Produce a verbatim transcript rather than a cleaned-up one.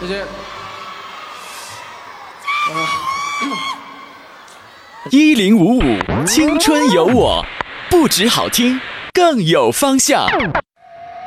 这些。啊。 一零五五青春有我，不止好听，更有方向。